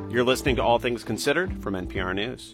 You're listening to All Things Considered from NPR News.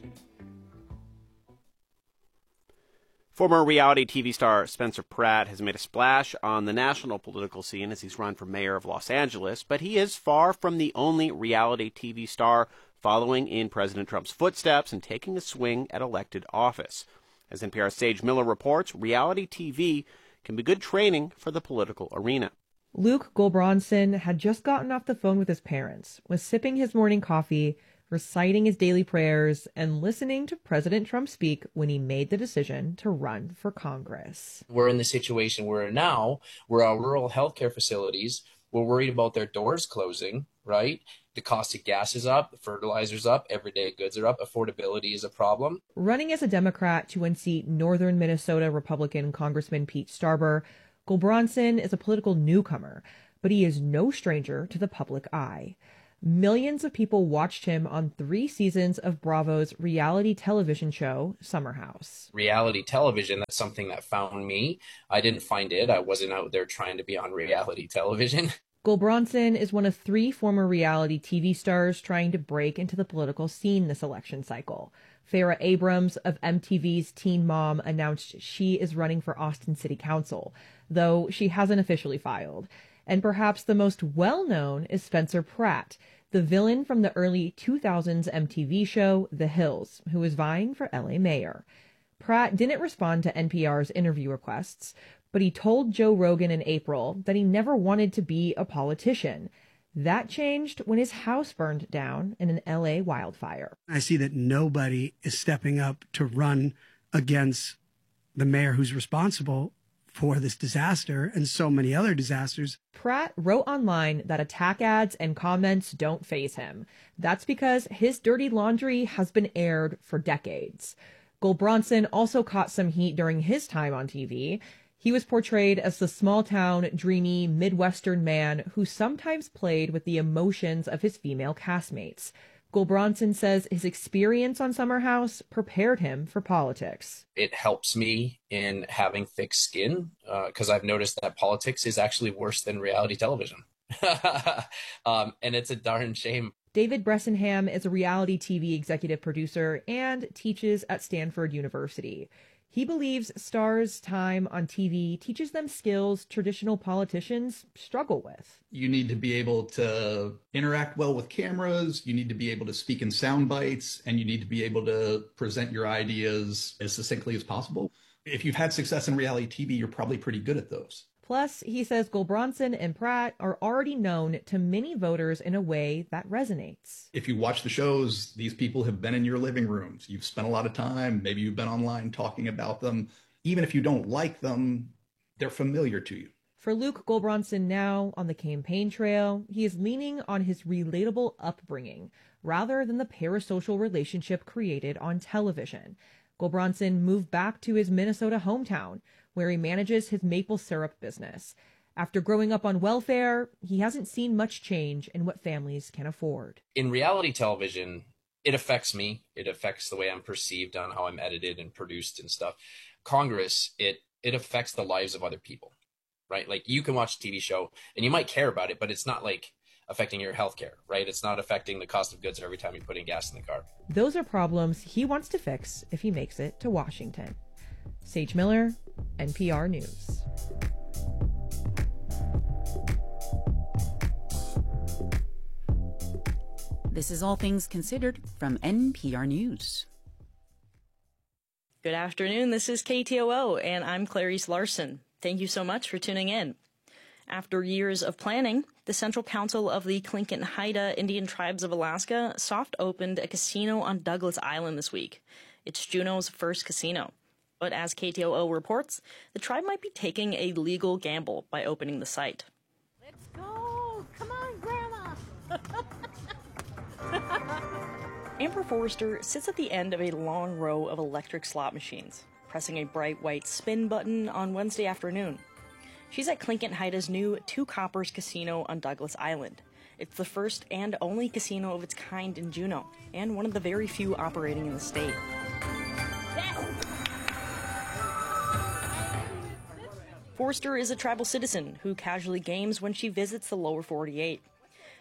Former reality TV star Spencer Pratt has made a splash on the national political scene as he's run for mayor of Los Angeles, but he is far from the only reality TV star following in President Trump's footsteps and taking a swing at elected office. As NPR's Sage Miller reports, reality TV can be good training for the political arena. Luke Gulbranson had just gotten off the phone with his parents, was sipping his morning coffee, reciting his daily prayers, and listening to President Trump speak when he made the decision to run for Congress. We're in the situation we're in now, where our rural healthcare facilities, we're worried about their doors closing, right? The cost of gas is up, the fertilizer's up, everyday goods are up, affordability is a problem. Running as a Democrat to unseat northern Minnesota Republican Congressman Pete Stauber, Gulbranson is a political newcomer, but he is no stranger to the public eye. Millions of people watched him on 3 seasons of Bravo's reality television show, Summer House. Reality television, that's something that found me. I didn't find it. I wasn't out there trying to be on reality television. Gulbranson is one of 3 former reality TV stars trying to break into the political scene this election cycle. Farrah Abrams of MTV's Teen Mom announced she is running for Austin City Council, though she hasn't officially filed. And perhaps the most well-known is Spencer Pratt, the villain from the early 2000s MTV show The Hills, who is vying for LA mayor. Pratt didn't respond to NPR's interview requests, but he told Joe Rogan in April that he never wanted to be a politician. That changed when his house burned down in an LA wildfire. I see that nobody is stepping up to run against the mayor who's responsible for this disaster and so many other disasters. Pratt wrote online that attack ads and comments don't faze him. That's because his dirty laundry has been aired for decades. Gulbranson also caught some heat during his time on TV. He was portrayed as the small-town, dreamy, Midwestern man who sometimes played with the emotions of his female castmates. Gulbranson says his experience on Summer House prepared him for politics. It helps me in having thick skin because I've noticed that politics is actually worse than reality television. And it's a darn shame. David Bressenham is a reality TV executive producer and teaches at Stanford University. He believes stars' time on TV teaches them skills traditional politicians struggle with. You need to be able to interact well with cameras, you need to be able to speak in sound bites, and you need to be able to present your ideas as succinctly as possible. If you've had success in reality TV, you're probably pretty good at those. Plus, he says Gulbranson and Pratt are already known to many voters in a way that resonates. If you watch the shows, these people have been in your living rooms. You've spent a lot of time. Maybe you've been online talking about them. Even if you don't like them, they're familiar to you. For Luke Gulbranson now on the campaign trail, he is leaning on his relatable upbringing rather than the parasocial relationship created on television. Gulbranson moved back to his Minnesota hometown, where he manages his maple syrup business. After growing up on welfare, he hasn't seen much change in what families can afford. In reality television, it affects me. It affects the way I'm perceived on how I'm edited and produced and stuff. Congress, it affects the lives of other people, right? Like you can watch a TV show and you might care about it, but it's not like affecting your healthcare, right? It's not affecting the cost of goods every time you put in gas in the car. Those are problems he wants to fix if he makes it to Washington. Sage Miller, NPR News. This is All Things Considered from NPR News. Good afternoon. This is KTOO, and I'm Clarice Larson. Thank you so much for tuning in. After years of planning, the Central Council of the Tlingit-Haida Indian Tribes of Alaska soft opened a casino on Douglas Island this week. It's Juneau's first casino. But as KTOO reports, the tribe might be taking a legal gamble by opening the site. Let's go! Come on, Grandma! Amber Forrester sits at the end of a long row of electric slot machines, pressing a bright white spin button on Wednesday afternoon. She's at Tlingit-Haida's new Two Coppers Casino on Douglas Island. It's the first and only casino of its kind in Juneau, and one of the very few operating in the state. Forrester is a tribal citizen who casually games when she visits the lower 48.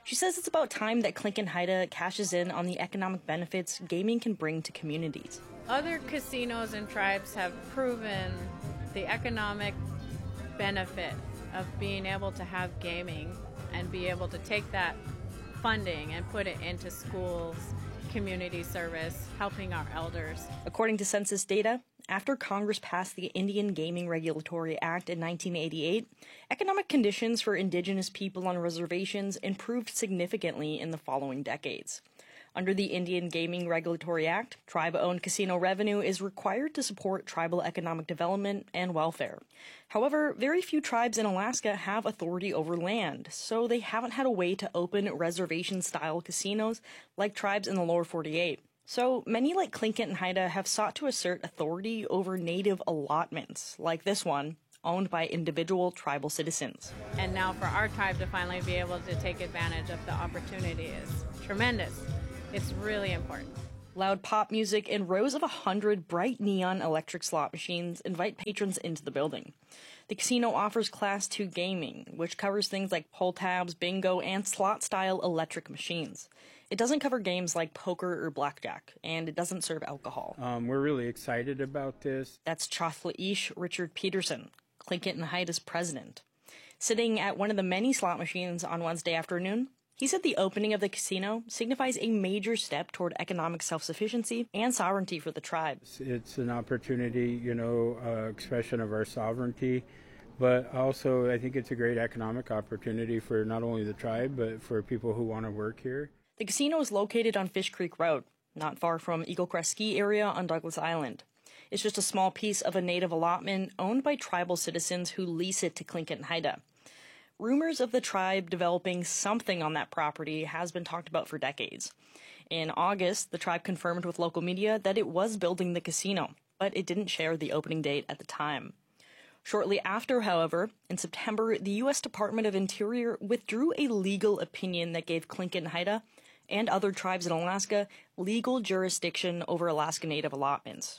She says it's about time that Tlingit Haida cashes in on the economic benefits gaming can bring to communities. Other casinos and tribes have proven the economic benefit of being able to have gaming and be able to take that funding and put it into schools, community service, helping our elders. According to census data, after Congress passed the Indian Gaming Regulatory Act in 1988, economic conditions for indigenous people on reservations improved significantly in the following decades. Under the Indian Gaming Regulatory Act, tribe-owned casino revenue is required to support tribal economic development and welfare. However, very few tribes in Alaska have authority over land, so they haven't had a way to open reservation-style casinos like tribes in the lower 48. So many like Tlingit and Haida have sought to assert authority over native allotments, like this one, owned by individual tribal citizens. And now for our tribe to finally be able to take advantage of the opportunity is tremendous. It's really important. Loud pop music and rows of 100 bright neon electric slot machines invite patrons into the building. The casino offers Class 2 gaming, which covers things like pull tabs, bingo, and slot-style electric machines. It doesn't cover games like poker or blackjack, and it doesn't serve alcohol. We're really excited about this. That's Chathlaish Richard Peterson, Tlingit and Haida's president. Sitting at one of the many slot machines on Wednesday afternoon, he said the opening of the casino signifies a major step toward economic self-sufficiency and sovereignty for the tribe. It's an opportunity, expression of our sovereignty, but also I think it's a great economic opportunity for not only the tribe, but for people who want to work here. The casino is located on Fish Creek Road, not far from Eagle Crest Ski Area on Douglas Island. It's just a small piece of a native allotment owned by tribal citizens who lease it to Tlingit and Haida. Rumors of the tribe developing something on that property has been talked about for decades. In August, the tribe confirmed with local media that it was building the casino, but it didn't share the opening date at the time. Shortly after, however, in September, the U.S. Department of Interior withdrew a legal opinion that gave Tlingit and Haida and other tribes in Alaska legal jurisdiction over Alaska Native allotments.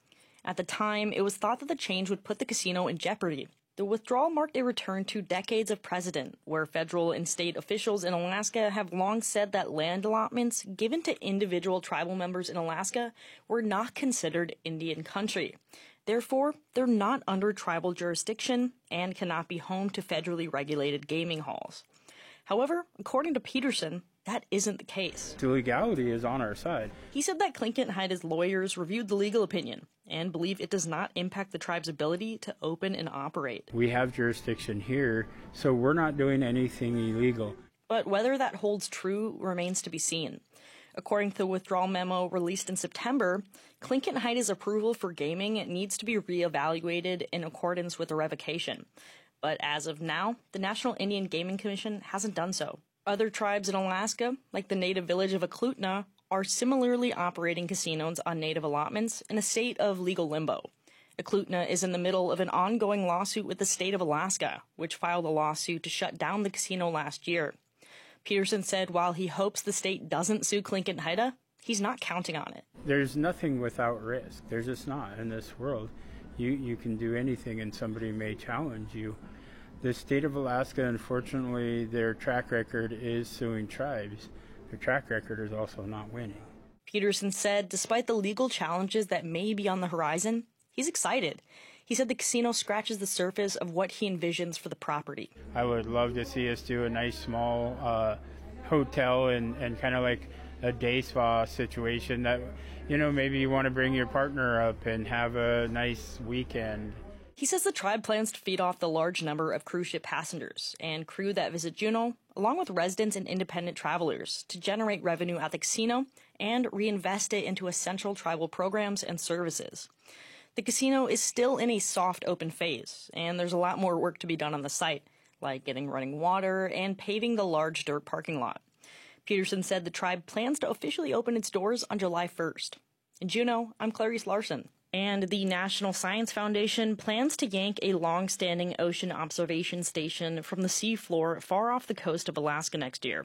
At the time, it was thought that the change would put the casino in jeopardy. The withdrawal marked a return to decades of precedent, where federal and state officials in Alaska have long said that land allotments given to individual tribal members in Alaska were not considered Indian country. Therefore, they're not under tribal jurisdiction and cannot be home to federally regulated gaming halls. However, according to Peterson, that isn't the case. The legality is on our side. He said that Tlingit and Haida's lawyers reviewed the legal opinion and believe it does not impact the tribe's ability to open and operate. We have jurisdiction here, so we're not doing anything illegal. But whether that holds true remains to be seen. According to the withdrawal memo released in September, Tlingit and Haida's approval for gaming needs to be reevaluated in accordance with the revocation. But as of now, the National Indian Gaming Commission hasn't done so. Other tribes in Alaska, like the native village of Eklutna, are similarly operating casinos on native allotments in a state of legal limbo. Eklutna is in the middle of an ongoing lawsuit with the state of Alaska, which filed a lawsuit to shut down the casino last year. Peterson said while he hopes the state doesn't sue Tlingit and Haida, he's not counting on it. There's nothing without risk. There's just not in this world. You can do anything and somebody may challenge you. The state of Alaska, unfortunately, their track record is suing tribes. Their track record is also not winning. Peterson said despite the legal challenges that may be on the horizon, he's excited. He said the casino scratches the surface of what he envisions for the property. I would love to see us do a nice small hotel and kind of like a day spa situation that, maybe you want to bring your partner up and have a nice weekend. He says the tribe plans to feed off the large number of cruise ship passengers and crew that visit Juneau, along with residents and independent travelers, to generate revenue at the casino and reinvest it into essential tribal programs and services. The casino is still in a soft open phase, and there's a lot more work to be done on the site, like getting running water and paving the large dirt parking lot. Peterson said the tribe plans to officially open its doors on July 1st. In Juneau, I'm Clarice Larson. And the National Science Foundation plans to yank a long-standing ocean observation station from the seafloor far off the coast of Alaska next year.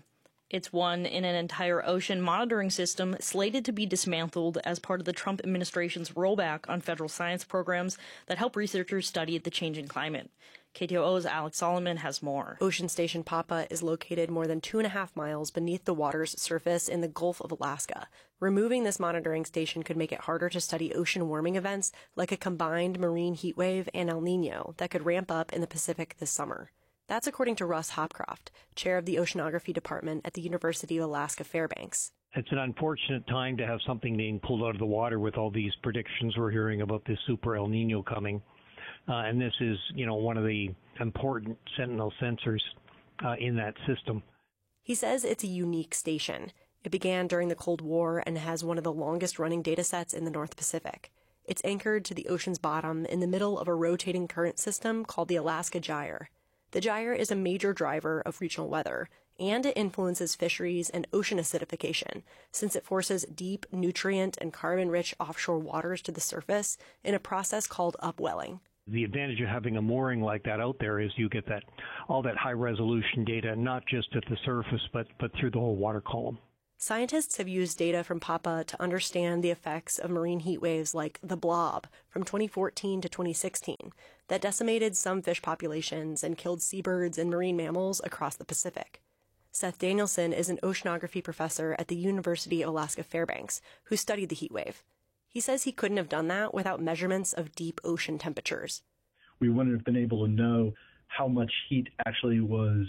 It's one in an entire ocean monitoring system slated to be dismantled as part of the Trump administration's rollback on federal science programs that help researchers study the changing climate. KTOO's Alex Solomon has more. Ocean Station Papa is located more than 2.5 miles beneath the water's surface in the Gulf of Alaska. Removing this monitoring station could make it harder to study ocean warming events like a combined marine heat wave and El Nino that could ramp up in the Pacific this summer. That's according to Russ Hopcroft, chair of the oceanography department at the University of Alaska Fairbanks. It's an unfortunate time to have something being pulled out of the water with all these predictions we're hearing about this super El Nino coming. And this is, one of the important sentinel sensors in that system. He says it's a unique station. It began during the Cold War and has one of the longest running data sets in the North Pacific. It's anchored to the ocean's bottom in the middle of a rotating current system called the Alaska Gyre. The gyre is a major driver of regional weather, and it influences fisheries and ocean acidification, since it forces deep, nutrient, and carbon-rich offshore waters to the surface in a process called upwelling. The advantage of having a mooring like that out there is you get all that high-resolution data, not just at the surface, but through the whole water column. Scientists have used data from Papa to understand the effects of marine heat waves like the Blob from 2014 to 2016 that decimated some fish populations and killed seabirds and marine mammals across the Pacific. Seth Danielson is an oceanography professor at the University of Alaska Fairbanks who studied the heat wave. He says he couldn't have done that without measurements of deep ocean temperatures. We wouldn't have been able to know how much heat actually was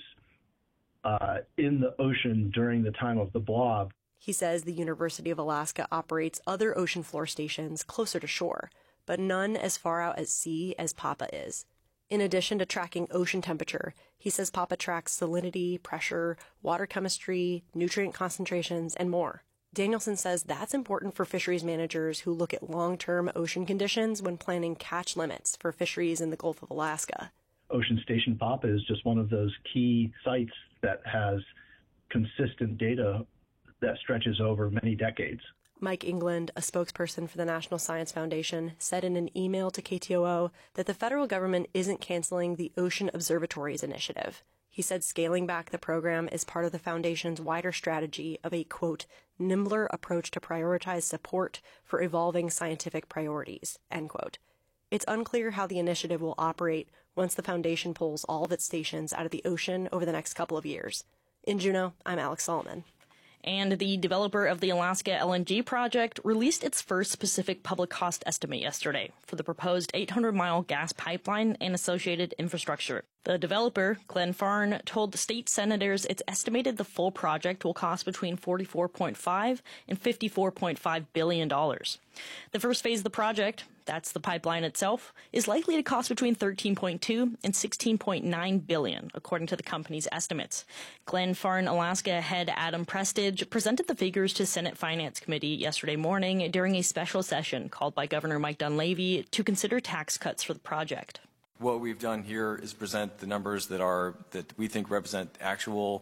in the ocean during the time of the Blob. He says the University of Alaska operates other ocean floor stations closer to shore, but none as far out at sea as Papa is. In addition to tracking ocean temperature, he says Papa tracks salinity, pressure, water chemistry, nutrient concentrations, and more. Danielson says that's important for fisheries managers who look at long-term ocean conditions when planning catch limits for fisheries in the Gulf of Alaska. Ocean Station Papa is just one of those key sites that has consistent data that stretches over many decades. Mike England, a spokesperson for the National Science Foundation, said in an email to KTOO that the federal government isn't canceling the Ocean Observatories initiative. He said scaling back the program is part of the foundation's wider strategy of a, quote, nimbler approach to prioritize support for evolving scientific priorities, end quote. It's unclear how the initiative will operate once the foundation pulls all of its stations out of the ocean over the next couple of years. In Juneau, I'm Alex Solomon. And the developer of the Alaska LNG project released its first specific public cost estimate yesterday for the proposed 800-mile gas pipeline and associated infrastructure. The developer, Glenfarne, told the state senators it's estimated the full project will cost between $44.5 and $54.5 billion. The first phase of the project, that's the pipeline itself, is likely to cost between $13.2 and $16.9 billion, according to the company's estimates. Glenfarne Alaska head Adam Prestige presented the figures to Senate Finance Committee yesterday morning during a special session called by Governor Mike Dunleavy to consider tax cuts for the project. What we've done here is present the numbers that we think represent actual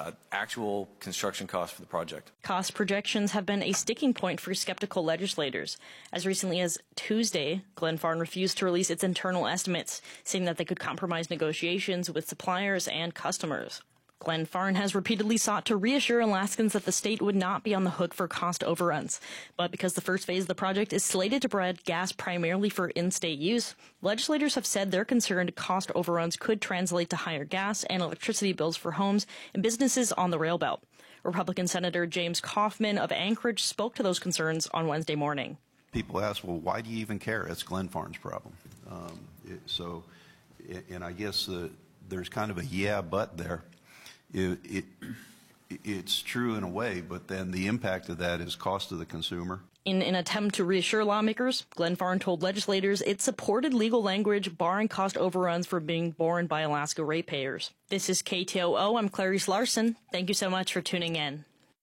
construction costs for the project. Cost projections have been a sticking point for skeptical legislators. As recently as Tuesday, Glenfarne refused to release its internal estimates, saying that they could compromise negotiations with suppliers and customers. Glenfarne has repeatedly sought to reassure Alaskans that the state would not be on the hook for cost overruns. But because the first phase of the project is slated to provide gas primarily for in-state use, legislators have said they're concerned cost overruns could translate to higher gas and electricity bills for homes and businesses on the rail belt. Republican Senator James Kaufman of Anchorage spoke to those concerns on Wednesday morning. People ask, well, why do you even care? It's Glenfarne's problem. And I guess there's kind of a yeah, but there. It's true in a way, but then the impact of that is cost to the consumer. In an attempt to reassure lawmakers, Glenfarne told legislators it supported legal language barring cost overruns from being borne by Alaska ratepayers. This is KTOO. I'm Clarice Larson. Thank you so much for tuning in.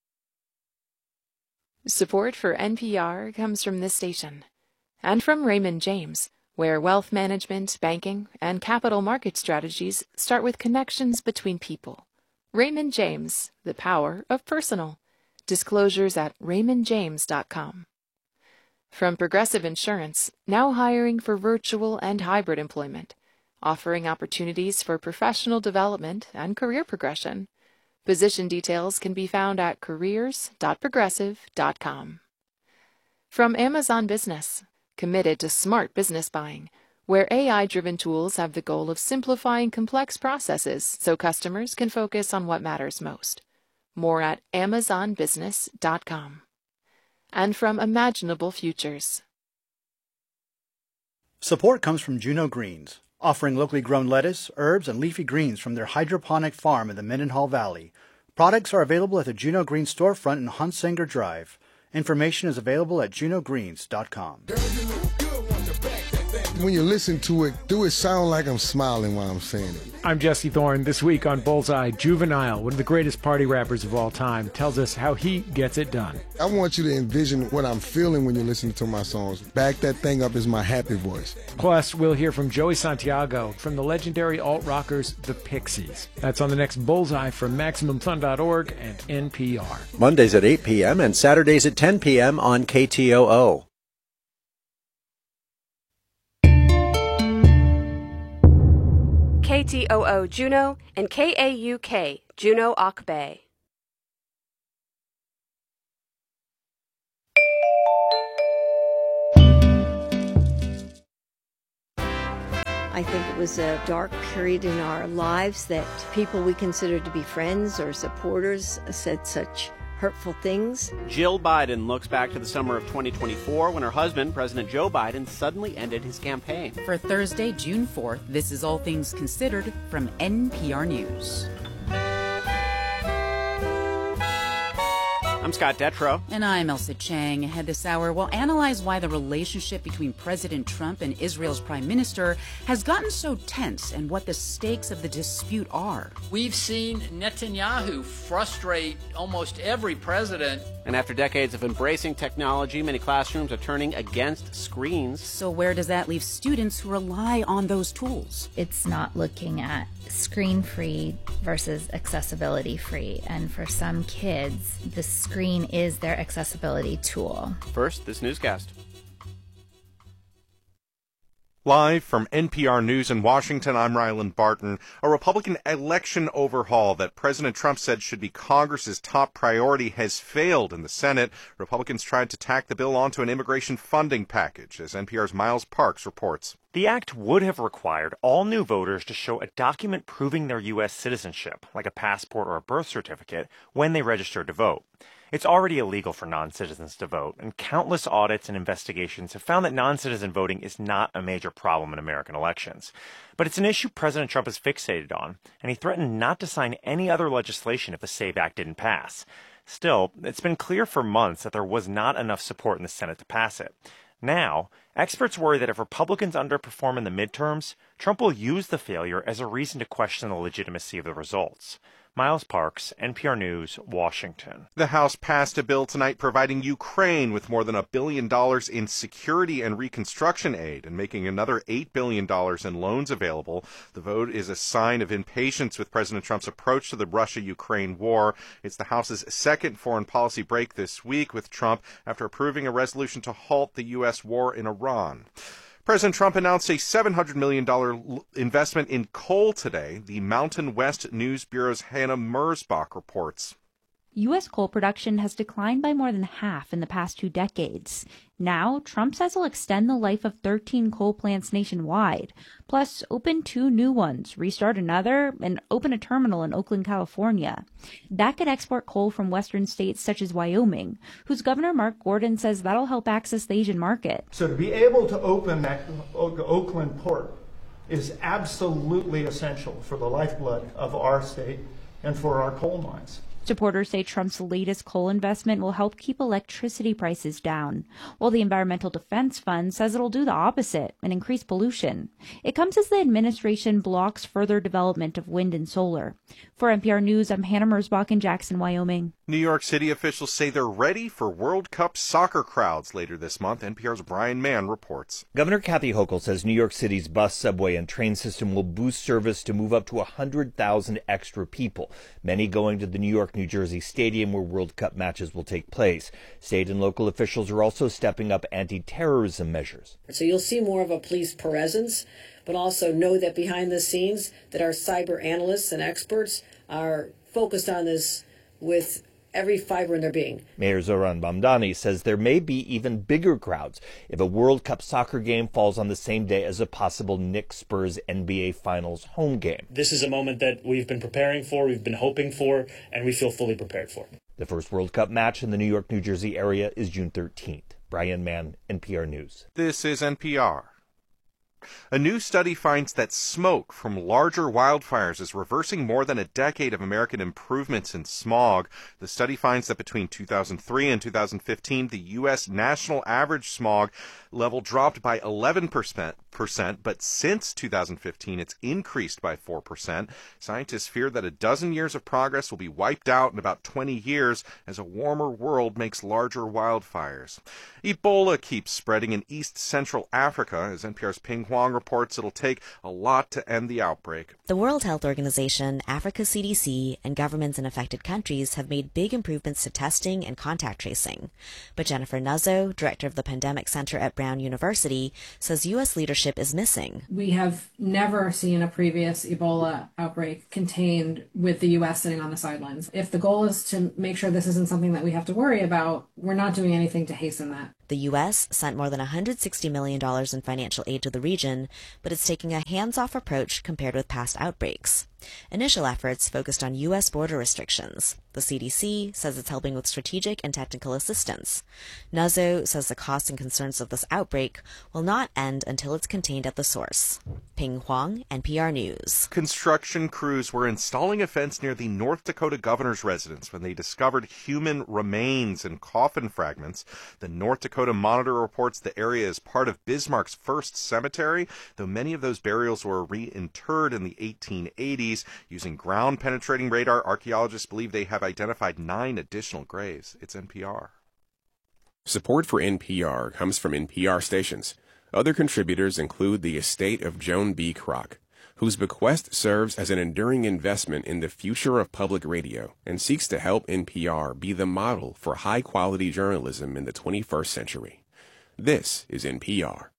Support for NPR comes from this station and from Raymond James, where wealth management, banking, and capital market strategies start with connections between people. Raymond James, the power of personal. Disclosures at raymondjames.com. From Progressive Insurance, now hiring for virtual and hybrid employment, offering opportunities for professional development and career progression. Position details can be found at careers.progressive.com. From Amazon Business, committed to smart business buying, where AI-driven tools have the goal of simplifying complex processes so customers can focus on what matters most. More at amazonbusiness.com. And from Imaginable Futures. Support comes from Juno Greens, offering locally grown lettuce, herbs, and leafy greens from their hydroponic farm in the Mendenhall Valley. Products are available at the Juno Greens storefront in Hunsanger Drive. Information is available at junogreens.com. When you listen to it, do it sound like I'm smiling while I'm saying it? I'm Jesse Thorne. This week on Bullseye, Juvenile, one of the greatest party rappers of all time, tells us how he gets it done. I want you to envision what I'm feeling when you're listening to my songs. Back that thing up is my happy voice. Plus, we'll hear from Joey Santiago from the legendary alt-rockers The Pixies. That's on the next Bullseye from MaximumFun.org and NPR. Mondays at 8 p.m. and Saturdays at 10 p.m. on KTOO. KTOO Juneau and KAUK Juneau Ock Bay. I think it was a dark period in our lives that people we considered to be friends or supporters said such hurtful things. Jill Biden looks back to the summer of 2024 when her husband, President Joe Biden, suddenly ended his campaign. For Thursday, June 4th, this is All Things Considered from NPR News. I'm Scott Detrow. And I'm Elsa Chang. Ahead this hour, we'll analyze why the relationship between President Trump and Israel's prime minister has gotten so tense and what the stakes of the dispute are. We've seen Netanyahu frustrate almost every president. And after decades of embracing technology, many classrooms are turning against screens. So where does that leave students who rely on those tools? It's not looking at screen-free versus accessibility-free. And for some kids, the screen is their accessibility tool. First, this newscast. Live from NPR News in Washington, I'm Ryland Barton. A Republican election overhaul that President Trump said should be Congress's top priority has failed in the Senate. Republicans tried to tack the bill onto an immigration funding package, as NPR's Miles Parks reports. The act would have required all new voters to show a document proving their U.S. citizenship, like a passport or a birth certificate, when they register to vote. It's already illegal for non-citizens to vote, and countless audits and investigations have found that non-citizen voting is not a major problem in American elections. But it's an issue President Trump is fixated on, and he threatened not to sign any other legislation if the SAVE Act didn't pass. Still, it's been clear for months that there was not enough support in the Senate to pass it. Now, experts worry that if Republicans underperform in the midterms, Trump will use the failure as a reason to question the legitimacy of the results. Miles Parks, NPR News, Washington. The House passed a bill tonight providing Ukraine with more than $1 billion in security and reconstruction aid and making another $8 billion in loans available. The vote is a sign of impatience with President Trump's approach to the Russia-Ukraine war. It's the House's second foreign policy break this week with Trump after approving a resolution to halt the U.S. war in Iran. President Trump announced a $700 million investment in coal today. The Mountain West News Bureau's Hannah Mersbach reports. U.S. coal production has declined by more than half in the past 2 decades. Now, Trump says he'll extend the life of 13 coal plants nationwide, plus open 2 new ones, restart another, and open a terminal in Oakland, California. That could export coal from western states such as Wyoming, whose Governor Mark Gordon says that'll help access the Asian market. So to be able to open that Oakland port is absolutely essential for the lifeblood of our state and for our coal mines. Supporters say Trump's latest coal investment will help keep electricity prices down, while the Environmental Defense Fund says it'll do the opposite and increase pollution. It comes as the administration blocks further development of wind and solar. For NPR News, I'm Hannah Mersbach in Jackson, Wyoming. New York City officials say they're ready for World Cup soccer crowds later this month. NPR's Brian Mann reports. Governor Kathy Hochul says New York City's bus, subway, and train system will boost service to move up to 100,000 extra people, many going to the New York-New Jersey Stadium where World Cup matches will take place. State and local officials are also stepping up anti-terrorism measures. So you'll see more of a police presence, but also know that behind the scenes that our cyber analysts and experts are focused on this with every fiber in their being. Mayor Zoran Mamdani says there may be even bigger crowds if a World Cup soccer game falls on the same day as a possible Knicks-Spurs NBA Finals home game. This is a moment that we've been preparing for, we've been hoping for, and we feel fully prepared for. The first World Cup match in the New York, New Jersey area is June 13th. Brian Mann, NPR News. This is NPR. A new study finds that smoke from larger wildfires is reversing more than a decade of American improvements in smog. The study finds that between 2003 and 2015, the U.S. national average smog level dropped by 11%, but since 2015, it's increased by 4%. Scientists fear that a dozen years of progress will be wiped out in about 20 years as a warmer world makes larger wildfires. Ebola keeps spreading in East Central Africa. As NPR's Ping Huang reports, it'll take a lot to end the outbreak. The World Health Organization, Africa CDC, and governments in affected countries have made big improvements to testing and contact tracing. But Jennifer Nuzzo, director of the Pandemic Center at Brown University, says U.S. leadership is missing. We have never seen a previous Ebola outbreak contained with the U.S. sitting on the sidelines. If the goal is to make sure this isn't something that we have to worry about, we're not doing anything to hasten that. The U.S. sent more than $160 million in financial aid to the region, but it's taking a hands-off approach compared with past outbreaks. Initial efforts focused on U.S. border restrictions. The CDC says it's helping with strategic and technical assistance. Nuzzo says the costs and concerns of this outbreak will not end until it's contained at the source. Ping Huang, NPR News. Construction crews were installing a fence near the North Dakota governor's residence when they discovered human remains and coffin fragments. The North Dakota Monitor reports the area is part of Bismarck's first cemetery, though many of those burials were reinterred in the 1880s. Using ground-penetrating radar, archaeologists believe they have identified 9 additional graves. It's NPR. Support for NPR comes from NPR stations. Other contributors include the estate of Joan B. Kroc, whose bequest serves as an enduring investment in the future of public radio and seeks to help NPR be the model for high-quality journalism in the 21st century. This is NPR.